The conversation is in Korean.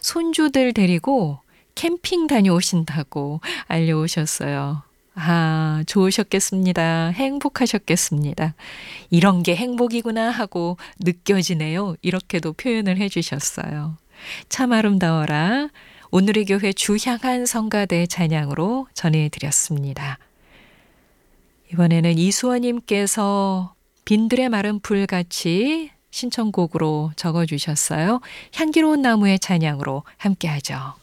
손주들 데리고 캠핑 다녀오신다고 알려오셨어요. 아, 좋으셨겠습니다. 행복하셨겠습니다. 이런 게 행복이구나 하고 느껴지네요. 이렇게도 표현을 해 주셨어요. 참 아름다워라. 오늘의 교회 주향한 성가대 찬양으로 전해드렸습니다. 이번에는 이수원님께서 빈들의 마른 풀같이 신청곡으로 적어주셨어요. 향기로운 나무의 찬양으로 함께하죠.